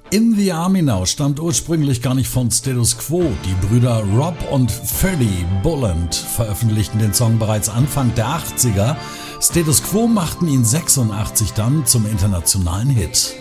In the Army Now stammt ursprünglich gar nicht von Status Quo. Die Brüder Rob und Freddie Bulland veröffentlichten den Song bereits Anfang der 80er. Status Quo machten ihn 86 dann zum internationalen Hit.